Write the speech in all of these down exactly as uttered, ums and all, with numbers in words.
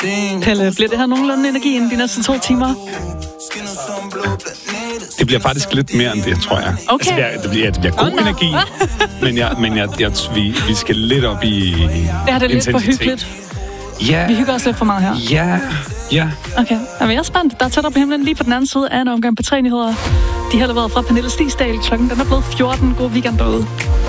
Pelle, bliver det her nogenlunde energi inden de næste to timer? Det bliver faktisk lidt mere end det, tror jeg. Okay. Altså, det, bliver, det, bliver, det bliver god oh, no. energi, men, jeg, men jeg, jeg, vi, vi skal lidt op i det har det lidt for hyggeligt. Ja. Vi hygger os lidt for meget her. Ja, ja. Okay, jeg er spændt. Der er tæt op på himlen lige på den anden side af en omgang på tre nyheder. De har leveret fra Pernille Stigsdal. Klokken den er blevet fjorten. God weekend derude.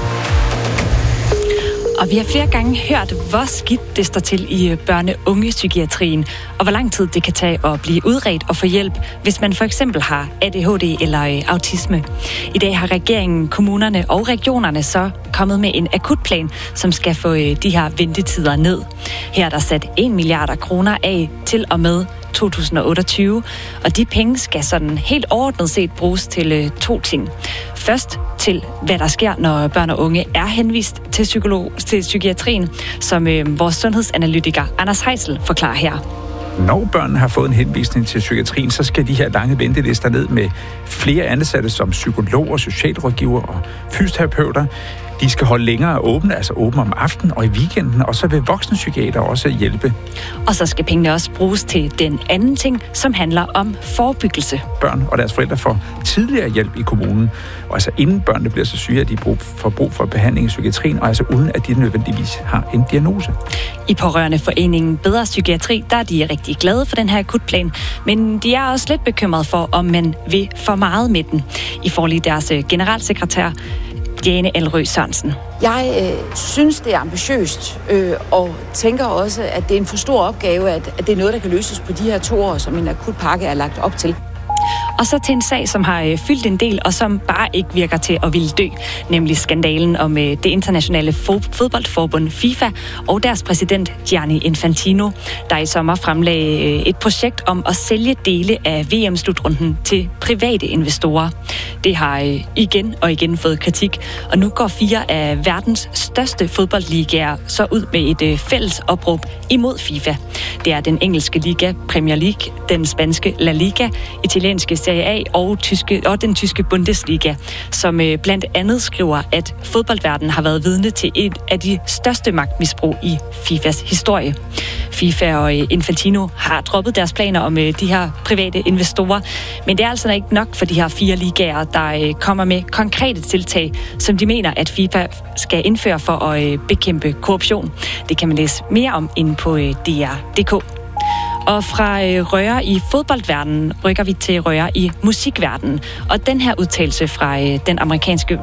Og vi har flere gange hørt, hvor skidt det står til i børne-unge-psykiatrien, og hvor lang tid det kan tage at blive udredt og få hjælp, hvis man for eksempel har A D H D eller autisme. I dag har regeringen, kommunerne og regionerne så kommet med en akutplan, som skal få de her ventetider ned. Her er der sat en milliard kroner af til og med to tusind og otteogtyve, og de penge skal sådan helt overordnet set bruges til øh, to ting. Først til, hvad der sker, når børn og unge er henvist til, psykolog, til psykiatrien, som øh, vores sundhedsanalytiker Anders Heisel forklarer her. Når børnene har fået en henvisning til psykiatrien, så skal de her lange ventelister ned med flere ansatte som psykologer, socialrådgiver og fysioterapeuter. De skal holde længere åbne, altså åbne om aftenen og i weekenden, og så vil voksne psykiater også hjælpe. Og så skal pengene også bruges til den anden ting, som handler om forebyggelse. Børn og deres forældre får tidligere hjælp i kommunen, og altså inden børnene bliver så syge, at de får brug for behandling i psykiatrien, og altså uden at de nødvendigvis har en diagnose. I Pårørendeforeningen Bedre Psykiatri, der er de rigtig glade for den her akutplan, men de er også lidt bekymrede for, om man vil for meget med den. I får lige deres generalsekretær, Jane Elrø Sørensen. Jeg øh, synes, det er ambitiøst, øh, og tænker også, at det er en for stor opgave, at, at det er noget, der kan løses på de her to år, som en akutpakke er lagt op til. Og så til en sag, som har øh, fyldt en del, og som bare ikke virker til at ville dø, nemlig skandalen om øh, det internationale fo- fodboldforbund FIFA og deres præsident Gianni Infantino, der i sommer fremlagde øh, et projekt om at sælge dele af V M-slutrunden til private investorer. Det har øh, igen og igen fået kritik, og nu går fire af verdens største fodboldligaer så ud med et øh, fælles opråb imod FIFA. Det er den engelske liga Premier League, den spanske La Liga, italienske Serie A og, tyske, og den tyske Bundesliga, som øh, blandt andet skriver, at fodboldverdenen har været vidne til et af de største magtmisbrug i FIFAs historie. FIFA og øh, Infantino har droppet deres planer om øh, de her private investorer, men det er altså ikke nok for de her fire ligaer, der øh, kommer med konkrete tiltag, som de mener, at FIFA skal indføre for at øh, bekæmpe korruption. Det kan man læse mere om inde på øh, D R punktum d k. Og fra øh, røre i fodboldverdenen rykker vi til røre i musikverdenen. Og den her udtalelse fra øh, den amerikanske